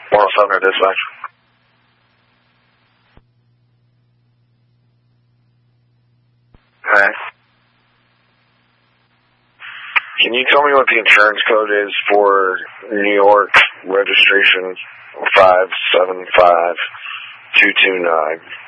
107 dispatch. Okay. Can you tell me what the insurance code is for New York registration 575229?